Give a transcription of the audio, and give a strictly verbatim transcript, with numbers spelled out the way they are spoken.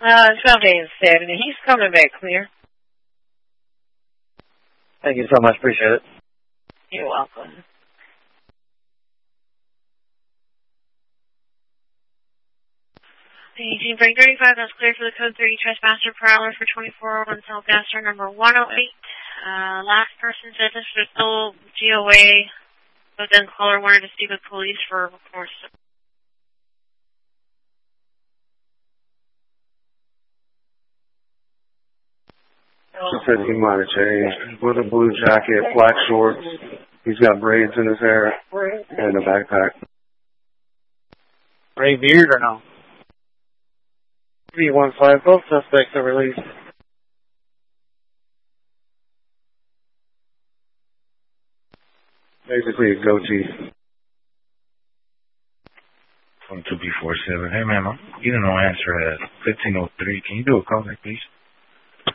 Uh, twelve seventy. He's coming back clear. Thank you so much. Appreciate it. You're welcome. Eugene Break thirty-five, that's clear for the code three trespasser prowler for twenty-four on Cellgaster number one oh eight. Uh, last person said this was still G O A, but then caller wanted to speak with police for reports. He said he might have changed. With a blue jacket, black shorts. He's got braids in his hair and a backpack. Gray beard or no? three one five, both suspects are released. Basically a goatee. From two B four seven. Hey, man, I'm getting no answer at fifteen oh three. Can you do a call back, please?